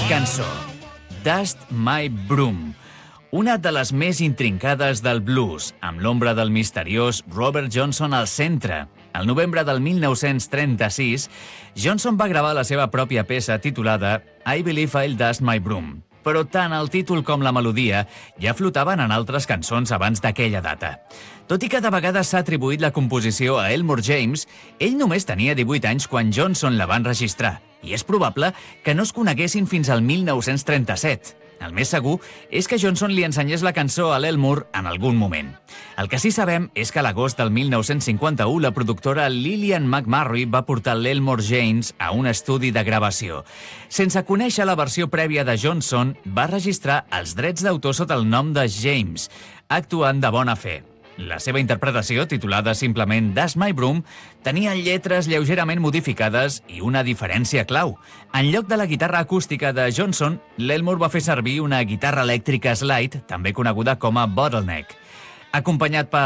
cançó, Dust My Broom, una de les més intrincades del blues, amb l'ombra del misteriós Robert Johnson al centre. Al novembre del 1936, Johnson va gravar la seva pròpia peça titulada I Believe I'll Dust My Broom, però tant el títol com la melodia ja flotaven en altres cançons abans d'aquella data. Tot i que de vegades s'ha atribuït la composició a Elmore James, ell només tenia 18 anys quan Johnson la va enregistrar, i és probable que no es coneguessin fins al 1937. El més segur és que Johnson li ensenyés la cançó a l'Elmore en algun moment. El que sí sabem és que a l'agost del 1951 la productora Lillian McMurray va portar l'Elmore James a un estudi de gravació. Sense conèixer la versió prèvia de Johnson, va registrar els drets d'autor sota el nom de James, actuant de bona fe. La seva interpretació, titulada simplement Dust My Broom, tenia lletres lleugerament modificades i una diferència clau. En lloc de la guitarra acústica de Johnson, l'Elmore va fer servir una guitarra elèctrica slide, també coneguda com a bottleneck. Acompanyat per